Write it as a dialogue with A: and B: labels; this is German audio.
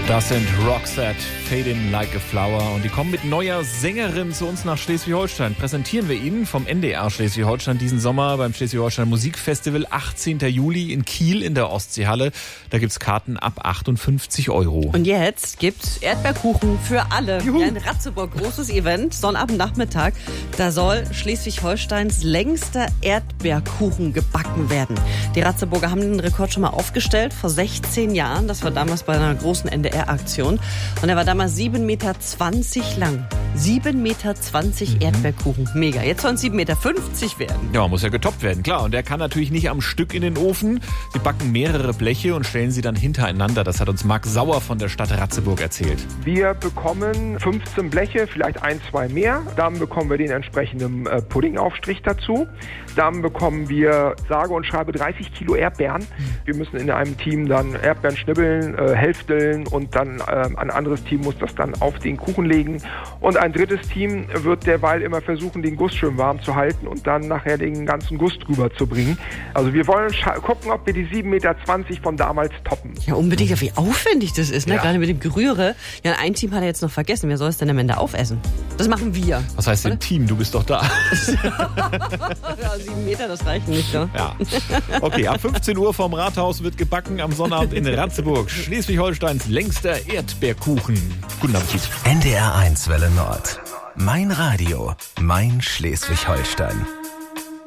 A: Das sind Roxette, Fading Like a Flower. Und die kommen mit neuer Sängerin zu uns nach Schleswig-Holstein. Präsentieren wir Ihnen vom NDR Schleswig-Holstein diesen Sommer beim Schleswig-Holstein Musikfestival. 18. Juli in Kiel in der Ostseehalle. Da gibt's Karten ab 58 €.
B: Und jetzt gibt's Erdbeerkuchen für alle.
A: Juhu.
B: Ja, in Ratzeburg, großes Event, Sonnabendnachmittag. Da soll Schleswig-Holsteins längster Erdbeerkuchen gebacken werden. Die Ratzeburger haben den Rekord schon mal aufgestellt, vor 16 Jahren. Das war damals bei einer großen NDR-Aktion. Und er war damals 7,20 Meter lang. 7,20 Meter Erdbeerkuchen. Mega. Jetzt sollen es 7,50 Meter werden.
A: Ja, muss ja getoppt werden, klar. Und der kann natürlich nicht am Stück in den Ofen. Sie backen mehrere Bleche und stellen sie dann hintereinander. Das hat uns Marc Sauer von der Stadt Ratzeburg erzählt.
C: Wir bekommen 15 Bleche, vielleicht 1, 2 mehr. Dann bekommen wir den entsprechenden Puddingaufstrich dazu. Dann bekommen wir sage und schreibe 30 Kilo Erdbeeren. Wir müssen in einem Team dann Erdbeeren schnibbeln, hälfteln und dann ein anderes Team muss das dann auf den Kuchen legen. Und ein drittes Team wird derweil immer versuchen, den Guss schön warm zu halten und dann nachher den ganzen Guss drüber zu bringen. Also wir wollen gucken, ob wir die 7,20 Meter von damals toppen.
B: Ja, unbedingt. Ja, wie aufwendig das ist, ne?
A: Ja.
B: Gerade mit dem Gerühre. Ja, ein Team hat er jetzt noch vergessen. Wer soll es denn am Ende aufessen? Das machen wir.
A: Was heißt denn Team? Du bist doch da.
B: Ja, 7 Meter, das reicht nicht, ne?
A: Ja. Okay, ab 15 Uhr vom Rathaus wird gebacken am Sonnabend in Ratzeburg. Schleswig-Holsteins längster Erdbeerkuchen. Guten Appetit.
D: NDR 1 Welle Nord. Mein Radio, mein Schleswig-Holstein.